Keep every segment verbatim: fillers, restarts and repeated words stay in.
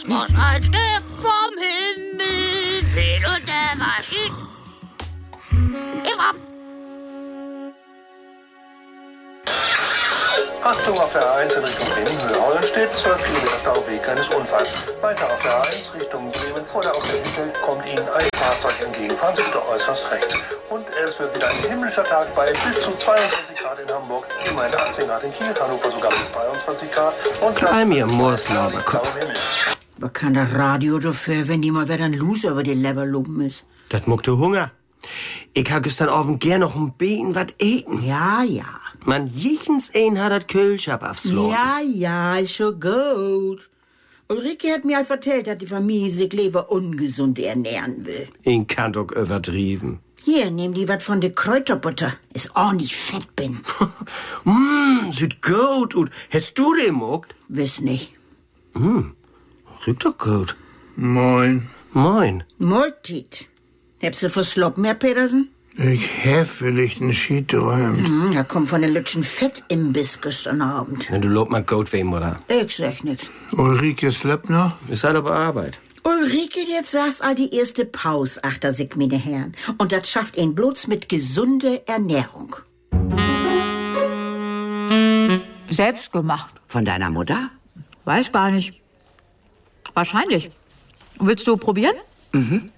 Kosmos ein Stück vom Himmel fiel und der war schied. Immer. Achtung auf der A eins in Richtung Bremen, Höhe Hollenstedt, zwölf Kilometer Stau wegen eines Unfalls. Weiter auf der A eins Richtung Bremen, vor der Autobahn kommt Ihnen ein Fahrzeug entgegen. Fahren Sie bitte äußerst rechts. Und es wird wieder ein himmlischer Tag bei bis zu zweiundzwanzig Grad in Hamburg, immerhin achtzehn Grad in Kiel, Hannover sogar bis dreiundzwanzig Grad. Und Bei mir Mooslauber, Kopf. Was kann das Radio dafür, wenn die mal wieder ein Loser über die Leber lumpen ist? Das muckt du Hunger. Ich ha gestern Abend gern noch ein Beten wat eten. Ja, ja. Man, jichens ein hat dat Kölschab aufslagen. Ja, ja, ist schon gut. Ulrike hat mir halt erzählt, dass die Familie sich lieber ungesund ernähren will. Ich kann doch übertrieben. Hier, nehm die wat von der Kräuterbutter. Ist ordentlich fett bin. Mmm, sieht gut und hast du den muckt? Wiss nicht. Mmm, riecht doch gut. Moin. Moin. Multit. Habst du versloppen, Herr Petersen? Ich hab vielleicht einen Schied träumt. Hm, da kommt von der Lütschen Fettimbiss gestern Abend. Na, du lob mal gut wem, oder? Ich sag nix. Ulrike slept noch? Ist halt aber Arbeit. Ulrike, jetzt saß all die erste Pause, achter sich, meine Herren. Und das schafft ihn bloß mit gesunder Ernährung. Selbst gemacht. Von deiner Mutter? Weiß gar nicht. Wahrscheinlich. Willst du probieren? Mhm.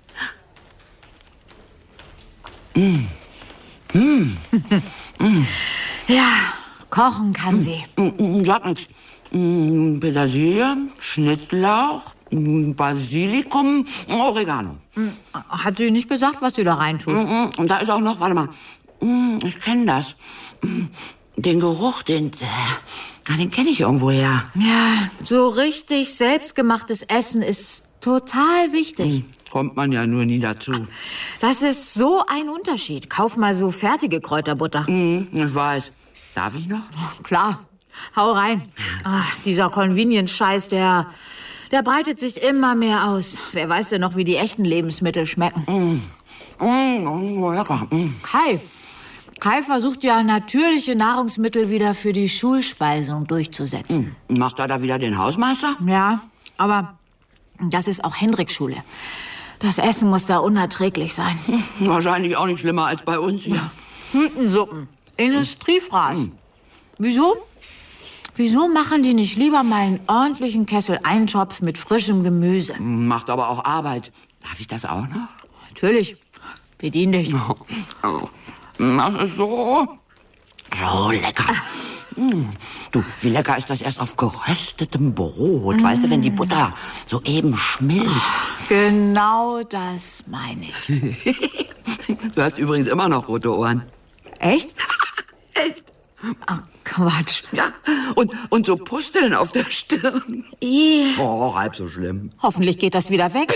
Mm. Mm. Mm. Ja, kochen kann mm. sie. Mm, sag nix. Mm, Petersilie, Schnittlauch, Basilikum, Oregano. Hat sie nicht gesagt, was sie da reintut? Mm, und da ist auch noch, warte mal, mm, ich kenne das. Mm, den Geruch, den, äh, den kenne ich irgendwoher. Ja, so richtig selbstgemachtes Essen ist total wichtig. Mm. Kommt man ja nur nie dazu. Das ist so ein Unterschied. Kauf mal so fertige Kräuterbutter. Mm, ich weiß. Darf ich noch? Oh, klar. Hau rein. Ach, dieser Convenience-Scheiß, der, der breitet sich immer mehr aus. Wer weiß denn noch, wie die echten Lebensmittel schmecken? Mm. Mm, lecker. Mm. Kai. Kai versucht ja, natürliche Nahrungsmittel wieder für die Schulspeisung durchzusetzen. Mm. Macht er da wieder den Hausmeister? Ja, aber das ist auch Hendriks Schule. Das Essen muss da unerträglich sein. Wahrscheinlich auch nicht schlimmer als bei uns hier. Tütensuppen, Industriefraß. Hm. Wieso? Wieso machen die nicht lieber mal einen ordentlichen Kessel Eintopf mit frischem Gemüse? Macht aber auch Arbeit. Darf ich das auch noch? Natürlich. Bedien dich. Oh, oh. Das ist so, so lecker. Du, wie lecker ist das erst auf geröstetem Brot, mm. weißt du, wenn die Butter so eben schmilzt. Genau das meine ich. Du hast übrigens immer noch rote Ohren. Echt? Echt? Ach, Quatsch. Ja, und, und so Pusteln auf der Stirn. I. Oh, halb so schlimm. Hoffentlich geht das wieder weg.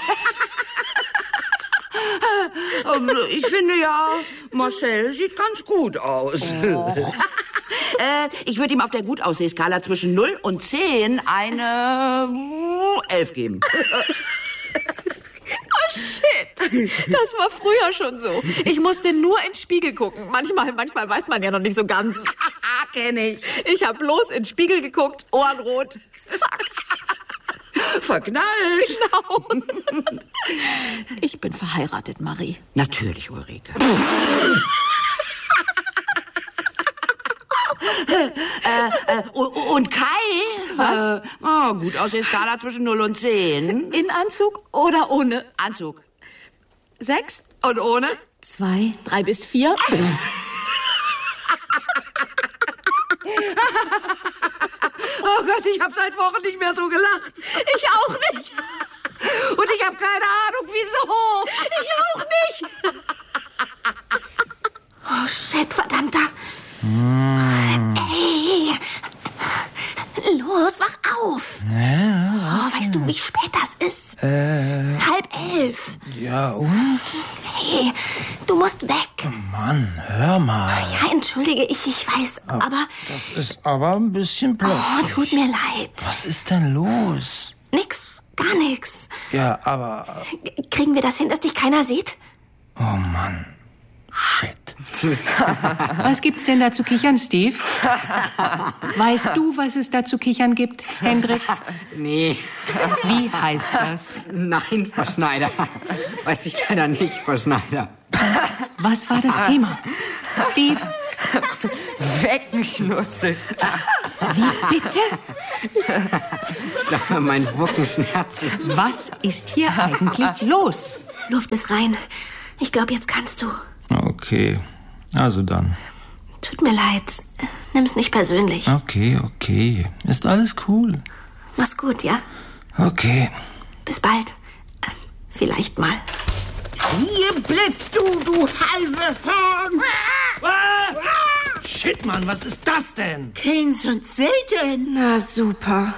Ich finde ja, Marcel sieht ganz gut aus. Oh. äh, ich würde ihm auf der Gutaussehskala zwischen null und zehn eine elf geben. Oh, shit. Das war früher schon so. Ich musste nur in den Spiegel gucken. Manchmal, manchmal weiß man ja noch nicht so ganz. Kenn ich. Ich habe bloß in den Spiegel geguckt, Ohrenrot. Zack. Verknallt. Genau. Ich bin verheiratet, Marie. Natürlich, Ulrike. äh, äh, und Kai? Was? Äh, oh, gut Aussehskala zwischen null und zehn. In Anzug oder ohne? Anzug. Sechs? Und ohne? Zwei, drei bis vier. Oh Gott, ich habe seit Wochen nicht mehr so gelacht. Ich auch nicht. Und ich habe keine Ahnung, wieso. Ich auch nicht. Oh, shit, verdammter. Mm. Ey. Los, wach auf. Ja, oh, weißt du, wie spät das ist? Äh, Halb elf. Ja, und? Hey, du musst weg. Oh Mann, hör mal. Ja, entschuldige, ich, ich weiß, aber... aber das ist aber ein bisschen plötzlich. Oh, tut mir leid. Was ist denn los? Nix, gar nix. Ja, aber... Kriegen wir das hin, dass dich keiner sieht? Oh Mann, shit. Was gibt's denn da zu kichern, Steve? Weißt du, was es da zu kichern gibt, Hendrik? Nee. Wie heißt das? Nein, Frau Schneider. Weiß ich leider nicht, Frau Schneider. Was war das Thema? Steve? Weckenschnurzel. Wie bitte? Ich glaube, mein Wuckenschnurzel. Was ist hier eigentlich los? Luft ist rein. Ich glaube, jetzt kannst du. Okay, also dann. Tut mir leid. Nimm's nicht persönlich. Okay, okay. Ist alles cool. Mach's gut, ja? Okay. Bis bald. Vielleicht mal. Hier blitzt du, du halbe Horn! Ah! Shit, Mann, was ist das denn? Keynes und Satan. Na, super.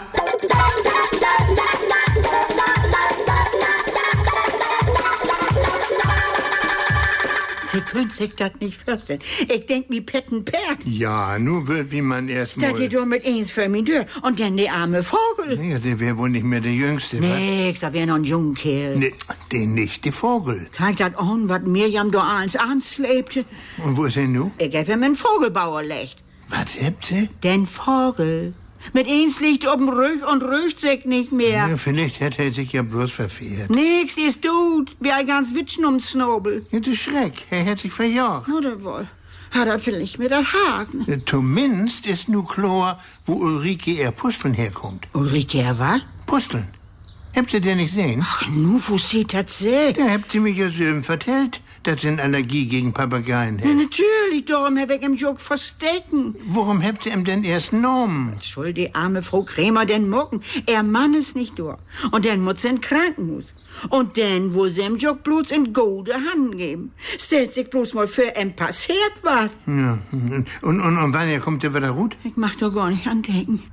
Sie können sich das nicht vorstellen. Ich denk mi Petten Perd. Ja, nur wird wie man erst Statt mal... ihr doch mit eins für mich durch. Und dann der arme Vogel. Ja, der wäre wohl nicht mehr der Jüngste, wa? Nix, da wär noch ein Jungkerl. Nee, den nicht, der Vogel. Zeigt das an, was Mirjam da ans anslebte. Und wo ist er nu? Ich hab ihm einen Vogelbauer lecht. Was habt sie? Den Vogel. Mit eins liegt oben Rüch und rücht sich nicht mehr. Ja, vielleicht hat er sich ja bloß verfehlt. Nix, die ist tot. Wie ein ganz Witschen ums Snobel. Ja, das Schreck, er hat sich verjagt. Oder wohl. Hat er vielleicht mit der Haken. Ja, zumindest ist nu klar, wo Ulrike ihr Pusteln herkommt. Ulrike, er was? Pusteln. Habt ihr den nicht sehen? Ach, nu, wo sie das sieht. Da habt ihr mir ja so vertellt, dass sie eine Allergie gegen Papageien hat. Ja, natürlich, darum hab ich im Jog verstecken. Warum habt ihr ihm denn erst genommen? Schuld die arme Frau Krämer den Mucken. Er Mann ist nicht durch. Und dann muss sie ins Krankenhaus. Und dann will sie ihm Jog bloß in gute Hand geben. Stellt sich bloß mal für ihm passiert was. Ja, und, und, und wann er kommt er wieder gut? Ich mach doch gar nicht andenken.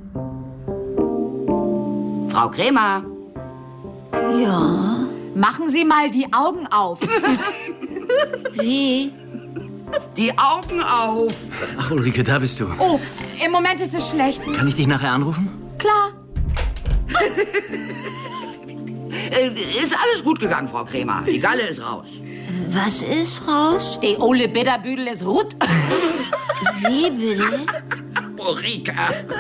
Frau Krämer. Ja. Machen Sie mal die Augen auf. Wie? Die Augen auf. Ach, Ulrike, da bist du. Oh, im Moment ist es schlecht. Kann ich dich nachher anrufen? Klar. Ist alles gut gegangen, Frau Krämer. Die Galle ist raus. Was ist raus? Die Ole Bitterbüdel ist gut. Wie bitte? Ulrike.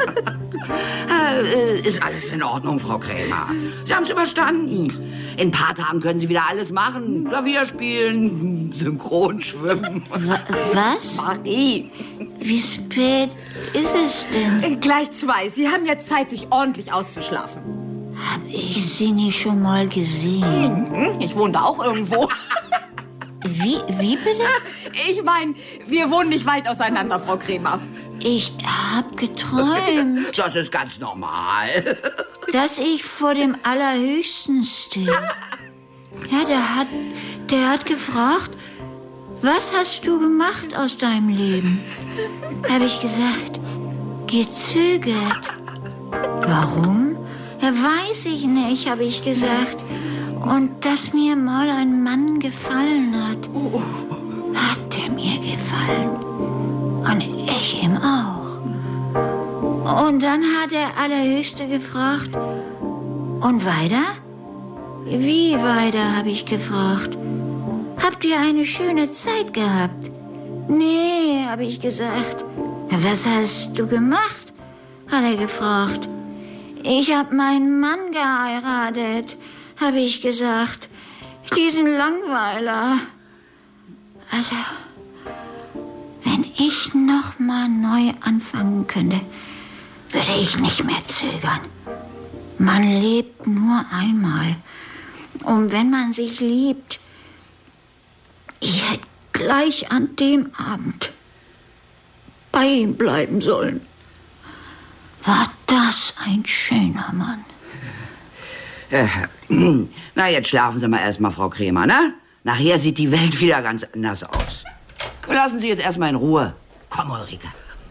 äh, ist alles in Ordnung, Frau Krämer. Sie haben es überstanden. In ein paar Tagen können Sie wieder alles machen. Klavier spielen, synchron schwimmen. Wa- was? Marie. Wie spät ist es denn? Gleich zwei. Sie haben jetzt Zeit, sich ordentlich auszuschlafen. Hab ich sie nicht schon mal gesehen? Hm, ich wohne da auch irgendwo. Wie, wie bitte? Ich meine, wir wohnen nicht weit auseinander, Frau Krämer. Ich hab geträumt, Das ist ganz normal. dass ich vor dem Allerhöchsten stehe. Ja, der hat, der hat gefragt, was hast du gemacht aus deinem Leben? Hab ich gesagt, gezögert. Warum? Ja, weiß ich nicht, habe ich gesagt. Und dass mir mal ein Mann gefallen hat. Hat er mir gefallen. Und ich ihm auch. Und dann hat der Allerhöchste gefragt, und weiter? Wie weiter, habe ich gefragt. Habt ihr eine schöne Zeit gehabt? Nee, habe ich gesagt. Was hast du gemacht? Hat er gefragt. Ich hab meinen Mann geheiratet, habe ich gesagt. Diesen Langweiler. Also, wenn ich noch mal neu anfangen könnte, würde ich nicht mehr zögern. Man lebt nur einmal. Und wenn man sich liebt, ich hätte gleich an dem Abend bei ihm bleiben sollen. War das ein schöner Mann? Äh, na, jetzt schlafen Sie mal erstmal, Frau Krämer, ne? Nachher sieht die Welt wieder ganz anders aus. Lassen Sie jetzt erstmal in Ruhe. Komm, Ulrike.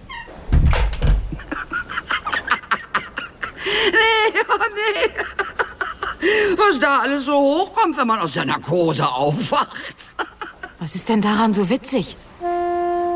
Nee, oh nee. Was da alles so hochkommt, wenn man aus der Narkose aufwacht. Was ist denn daran so witzig?